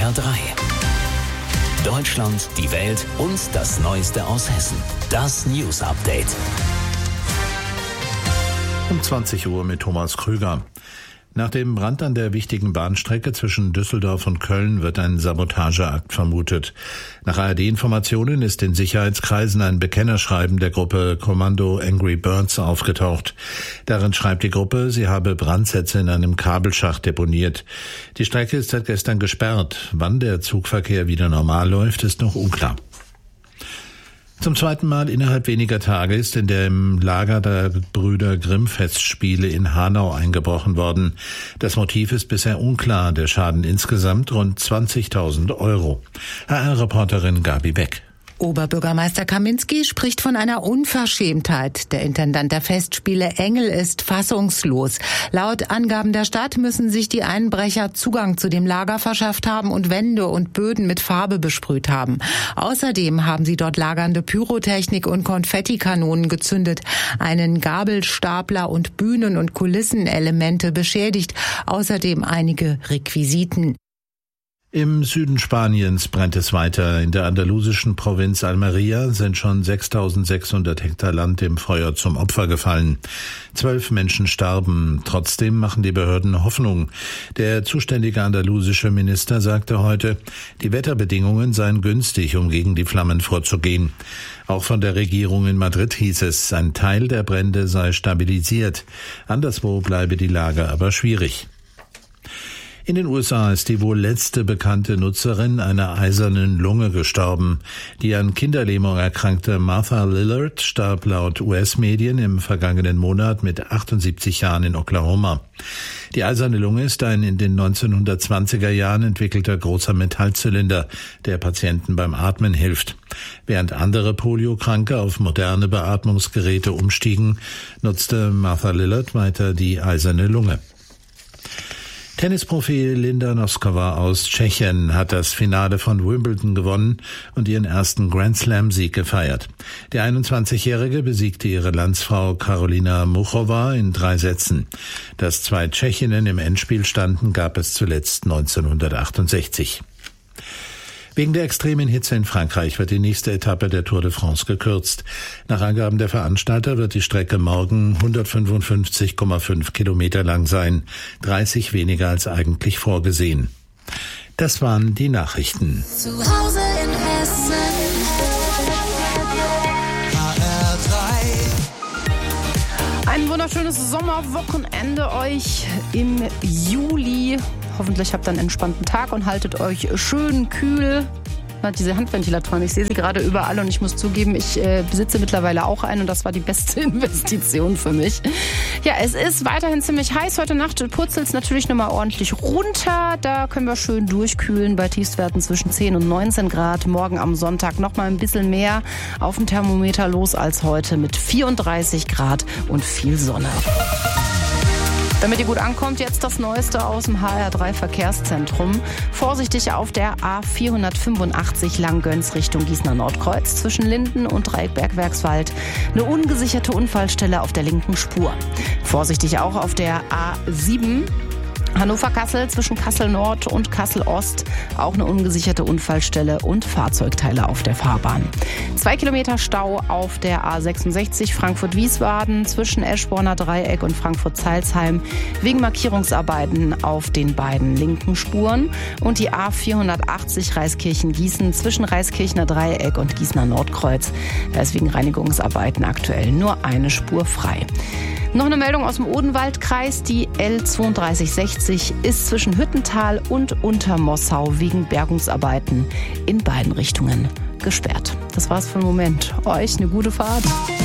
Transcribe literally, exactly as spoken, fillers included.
R drei. Deutschland, die Welt und das Neueste aus Hessen. Das News Update. Um zwanzig Uhr mit Thomas Krüger. Nach dem Brand an der wichtigen Bahnstrecke zwischen Düsseldorf und Köln wird ein Sabotageakt vermutet. Nach A R D-Informationen ist in Sicherheitskreisen ein Bekennerschreiben der Gruppe Kommando Angry Birds aufgetaucht. Darin schreibt die Gruppe, sie habe Brandsätze in einem Kabelschacht deponiert. Die Strecke ist seit gestern gesperrt. Wann der Zugverkehr wieder normal läuft, ist noch unklar. Zum zweiten Mal innerhalb weniger Tage ist in dem Lager der Brüder Grimm Festspiele in Hanau eingebrochen worden. Das Motiv ist bisher unklar, der Schaden insgesamt rund zwanzigtausend Euro. H R-Reporterin Gabi Beck. Oberbürgermeister Kaminski spricht von einer Unverschämtheit. Der Intendant der Festspiele Engel ist fassungslos. Laut Angaben der Stadt müssen sich die Einbrecher Zugang zu dem Lager verschafft haben und Wände und Böden mit Farbe besprüht haben. Außerdem haben sie dort lagernde Pyrotechnik und Konfettikanonen gezündet, einen Gabelstapler und Bühnen- und Kulissenelemente beschädigt, außerdem einige Requisiten. Im Süden Spaniens brennt es weiter. In der andalusischen Provinz Almería sind schon sechstausendsechshundert Hektar Land dem Feuer zum Opfer gefallen. Zwölf Menschen starben. Trotzdem machen die Behörden Hoffnung. Der zuständige andalusische Minister sagte heute, die Wetterbedingungen seien günstig, um gegen die Flammen vorzugehen. Auch von der Regierung in Madrid hieß es, ein Teil der Brände sei stabilisiert. Anderswo bleibe die Lage aber schwierig. In den U S A ist die wohl letzte bekannte Nutzerin einer eisernen Lunge gestorben. Die an Kinderlähmung erkrankte Martha Lillard starb laut U S-Medien im vergangenen Monat mit achtundsiebzig Jahren in Oklahoma. Die eiserne Lunge ist ein in den neunzehnhundertzwanziger Jahren entwickelter großer Metallzylinder, der Patienten beim Atmen hilft. Während andere Poliokranke auf moderne Beatmungsgeräte umstiegen, nutzte Martha Lillard weiter die eiserne Lunge. Tennisprofi Linda Noskova aus Tschechien hat das Finale von Wimbledon gewonnen und ihren ersten Grand-Slam-Sieg gefeiert. Die einundzwanzigjährige besiegte ihre Landsfrau Karolina Muchova in drei Sätzen. Dass zwei Tschechinnen im Endspiel standen, gab es zuletzt neunzehnhundertachtundsechzig. Wegen der extremen Hitze in Frankreich wird die nächste Etappe der Tour de France gekürzt. Nach Angaben der Veranstalter wird die Strecke morgen hundertfünfundfünfzig Komma fünf Kilometer lang sein, dreißig weniger als eigentlich vorgesehen. Das waren die Nachrichten. Zu Hause in Hessen. H R drei. Ein wunderschönes Sommerwochenende euch im Juli. Hoffentlich habt ihr einen entspannten Tag und haltet euch schön kühl. Diese Handventilatoren, ich sehe sie gerade überall und ich muss zugeben, ich äh, besitze mittlerweile auch einen und das war die beste Investition für mich. Ja, es ist weiterhin ziemlich heiß. Heute Nacht purzelt es natürlich nochmal ordentlich runter. Da können wir schön durchkühlen bei Tiefstwerten zwischen zehn und neunzehn Grad. Morgen am Sonntag nochmal ein bisschen mehr auf dem Thermometer los als heute mit vierunddreißig Grad und viel Sonne. Damit ihr gut ankommt, jetzt das Neueste aus dem H R drei Verkehrszentrum. Vorsichtig auf der A vierhundertfünfundachtzig Langgöns Richtung Gießener Nordkreuz zwischen Linden und Dreieckberg-Werkswald. Eine ungesicherte Unfallstelle auf der linken Spur. Vorsichtig auch auf der A sieben. Hannover-Kassel zwischen Kassel-Nord und Kassel-Ost, auch eine ungesicherte Unfallstelle und Fahrzeugteile auf der Fahrbahn. Zwei Kilometer Stau auf der A sechsundsechzig Frankfurt-Wiesbaden zwischen Eschborner Dreieck und Frankfurt-Zeilsheim wegen Markierungsarbeiten auf den beiden linken Spuren und die A vierhundertachtzig Reiskirchen-Gießen zwischen Reiskirchener Dreieck und Gießener Nordkreuz. Da ist wegen Reinigungsarbeiten aktuell nur eine Spur frei. Noch eine Meldung aus dem Odenwaldkreis. Die L zweiunddreißig sechzig ist zwischen Hüttental und Untermossau wegen Bergungsarbeiten in beiden Richtungen gesperrt. Das war's für den Moment. Euch eine gute Fahrt.